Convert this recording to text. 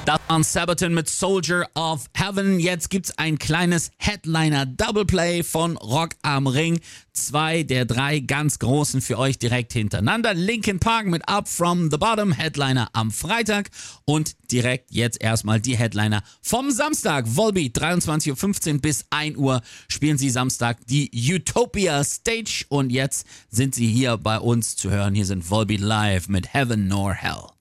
Das war Sabaton mit Soldier of Heaven. Jetzt gibt's ein kleines Headliner-Doubleplay von Rock am Ring. 2 der 3 ganz großen für euch direkt hintereinander. Linkin Park mit Up From The Bottom, Headliner am Freitag. Und direkt jetzt erstmal die Headliner vom Samstag. Volbeat, 23.15 Uhr bis 1 Uhr spielen sie Samstag die Utopia Stage. Und jetzt sind sie hier bei uns zu hören. Hier sind Volbeat live mit Heaven nor Hell.